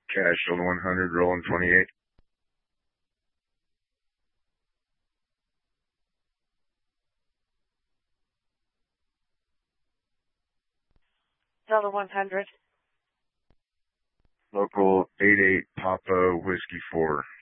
Cash Delta 100, rolling 28. Delta 100. Local 88 Papa Whiskey 4.